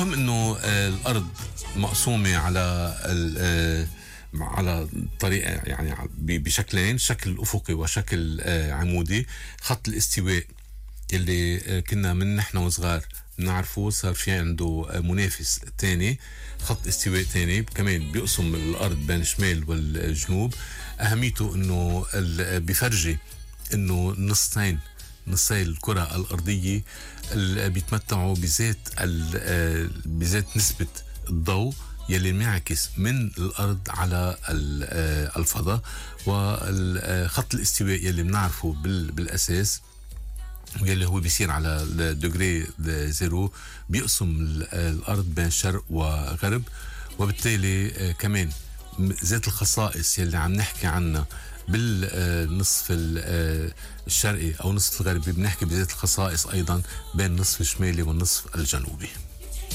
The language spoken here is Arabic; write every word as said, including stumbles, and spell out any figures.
المهم انه آه، الارض مقسومه على ال- آه، على طريقه يعني ب- بشكلين، شكل افقي وشكل آه، عمودي. خط الاستواء اللي آه، كنا من نحن وصغار بنعرفه صار في عنده آه، منافس تاني، خط استواء تاني كمان بيقسم الارض بين الشمال والجنوب. اهميته انه ال- بفرجي انه نصين نصي الكرة الأرضية ال- بيتمتعوا بذات ال- آه، بذات نسبة الضوء يلي انعكس من الأرض على ال- آه، الفضاء. وخط الاستواء يلي بنعرفه بال- بالأساس يلي هو بيصير على الدجري زيرو، بيقسم ال- الأرض بين شرق وغرب. وبالتالي آه، كمان م- ذات الخصائص يلي عم نحكي عنها بالنصف الشرقي أو نصف الغربي، بنحكي بذات الخصائص أيضا بين النصف الشمالي والنصف الجنوبي.